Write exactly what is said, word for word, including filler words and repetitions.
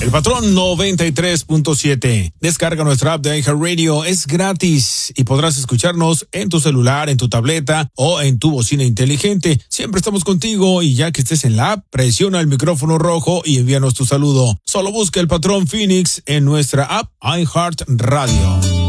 El Patrón noventa y tres punto siete. Descarga nuestra app de iHeartRadio, es gratis y podrás escucharnos en tu celular, en tu tableta o en tu bocina inteligente. Siempre estamos contigo y ya que estés en la app, presiona el micrófono rojo y envíanos tu saludo. Solo busca El Patrón Phoenix en nuestra app iHeartRadio.